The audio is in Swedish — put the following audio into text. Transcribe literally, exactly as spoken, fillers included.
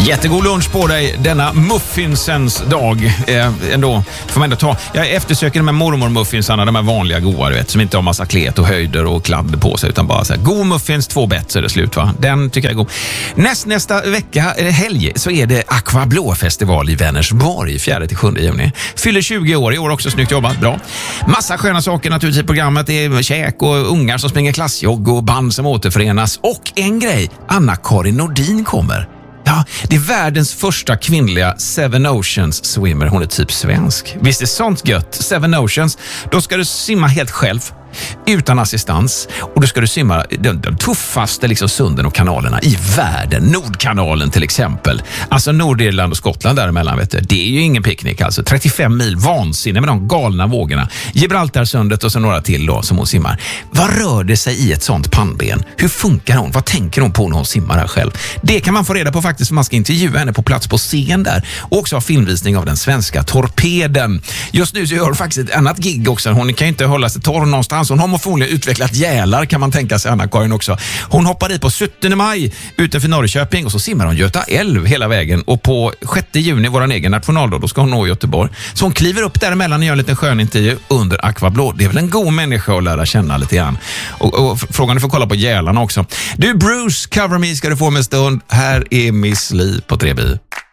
Jättegod lunch på dig denna muffinsens dag. Eh, ändå får man ändå ta. Jag eftersöker de här mormor-muffinsarna, de här vanliga goda, du vet, som inte har massa klet och höjder och kladd på sig, utan bara så här, god muffins, två bett så är det slut, va? Den tycker jag är god. Näst, nästa vecka, eller helg, så är det Aqua Blå-festival i Vänersborg, fjärde till sjunde juni. Fyller tjugo år i år också, snyggt jobbat, bra. Massa sköna saker naturligtvis i programmet. Det är käk och ungar som springer klassjogg och band som återförenas. Och en grej, Anna-Karin Nordin kommer. Ja, det är världens första kvinnliga Seven Oceans swimmer. Hon är typ svensk. Visst är sånt gött? Seven Oceans, då ska du simma helt själv, utan assistans, och då ska du simma de, de tuffaste liksom sunden och kanalerna i världen. Nordkanalen till exempel. Alltså Nordirland och Skottland däremellan, vet du. Det är ju ingen picknick alltså. trettiofem mil, vansinne med de galna vågorna. Gibraltarsundet och så några till då som hon simmar. Vad rör det sig i ett sånt pannben? Hur funkar hon? Vad tänker hon på när hon simmar här själv? Det kan man få reda på faktiskt, för man ska intervjua henne på plats på scen där. Och också ha filmvisning av den svenska torpeden. Just nu så gör hon faktiskt ett annat gig också. Hon kan ju inte hålla sig torr någonstans. Hon har förmodligen utvecklat gälar, kan man tänka sig, Anna-Karin också. Hon hoppar i på sjuttonde maj utanför Norrköping och så simmar hon Göta älv hela vägen. Och på sjätte juni, våran egen nationaldag, då ska hon nå Göteborg. Så hon kliver upp däremellan och gör en liten skön intervju under Aqua Blå. Det är väl en god människa att lära känna lite grann. Och, och frågan är för att kolla på gälarna också. Du, Bruce, Cover Me ska du få med en stund. Här är Miss Li på tre B.